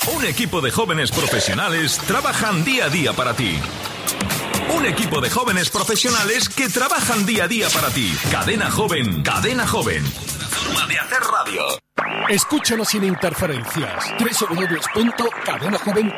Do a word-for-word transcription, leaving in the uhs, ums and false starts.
Un equipo de jóvenes profesionales trabajan día a día para ti. Un equipo de jóvenes profesionales que trabajan día a día para ti. Cadena Joven, Cadena Joven. Otra forma de hacer radio. Escúchanos sin interferencias. doble u doble u doble u punto cadena joven